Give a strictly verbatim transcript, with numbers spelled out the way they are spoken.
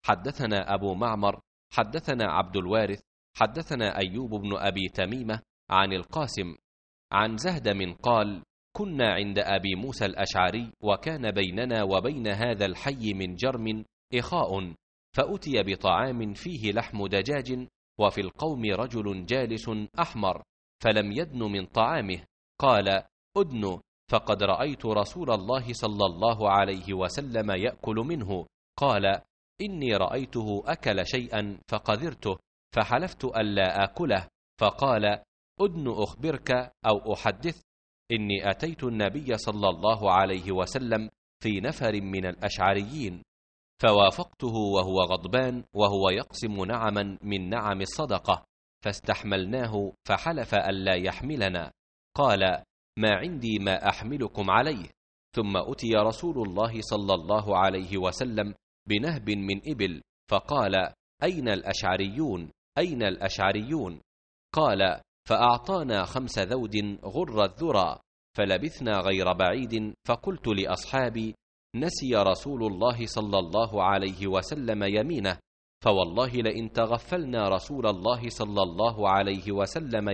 حدثنا أبو معمر حدثنا عبد الوارث حدثنا أيوب بن أبي تميمة عن القاسم عن زهدم قال: كنا عند أبي موسى الأشعري، وكان بيننا وبين هذا الحي من جرم إخاء، فأتي بطعام فيه لحم دجاج، وفي القوم رجل جالس أحمر، فلم يدن من طعامه، قال: أدن، فقد رأيت رسول الله صلى الله عليه وسلم يأكل منه. قال: إني رأيته أكل شيئا فقذرته، فحلفت ألا آكله، فقال: أدن أخبرك أو أحدث، إني أتيت النبي صلى الله عليه وسلم في نفر من الأشعريين، فوافقته وهو غضبان وهو يقسم نعما من نعم الصدقة، فاستحملناه فحلف ألا يحملنا. قال: ما عندي ما أحملكم عليه. ثم أتي رسول الله صلى الله عليه وسلم بنهب من إبل، فقال: أين الأشعريون؟ أين الأشعريون؟ قال: فأعطانا خمس ذود غر الذرى، فلبثنا غير بعيد، فقلت لأصحابي: نسي رسول الله صلى الله عليه وسلم يمينه، فوالله لئن تغفلنا رسول الله صلى الله عليه وسلم